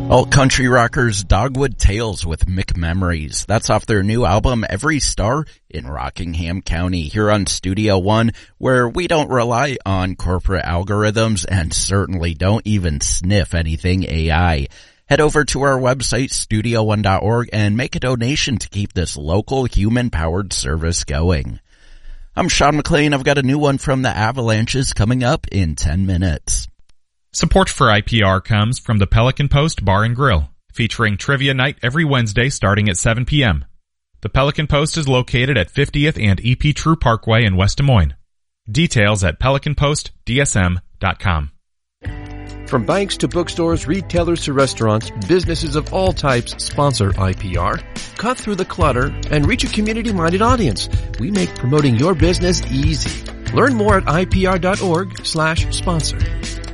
Alt country rockers Dogwood Tales with McMemories. That's off their new album, Every Star in Rockingham County, here on Studio One, where we don't rely on corporate algorithms and certainly don't even sniff anything AI. Head over to our website, studio1.org, and make a donation to keep this local human-powered service going. I'm Sean McLean. I've got a new one from the Avalanches coming up in 10 minutes. Support for IPR comes from the Pelican Post Bar and Grill, featuring trivia night every Wednesday starting at 7 p.m. The Pelican Post is located at 50th and EP True Parkway in West Des Moines. Details at pelicanpostdsm.com. From banks to bookstores, retailers to restaurants, businesses of all types sponsor IPR. Cut through the clutter and reach a community-minded audience. We make promoting your business easy. Learn more at ipr.org/sponsor.